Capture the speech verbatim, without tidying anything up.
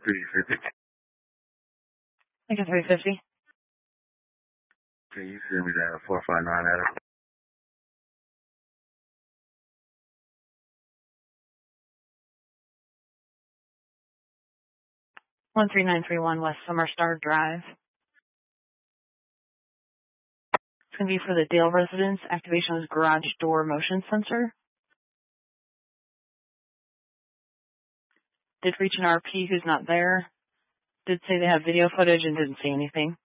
three fifty. Make it three fifty. Can you send me that four five nine at one three nine three one West Summer Star Drive. It's going to be for the Dale residence. Activation of garage door motion sensor. Did reach an R P who's not there. Did say they have video footage and didn't see anything.